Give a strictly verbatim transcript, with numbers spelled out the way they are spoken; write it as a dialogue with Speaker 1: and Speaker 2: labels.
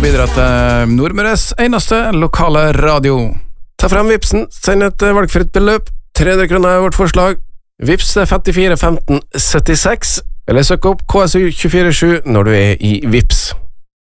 Speaker 1: bidra til Nordmøres eneste lokale radio.
Speaker 2: Ta frem Vipsen, send et valgfritt beløp. tre hundre kroner er vårt forslag. Vips er femtifire femten syttiseks, eller søk opp K S U to fire sju når du er i Vips.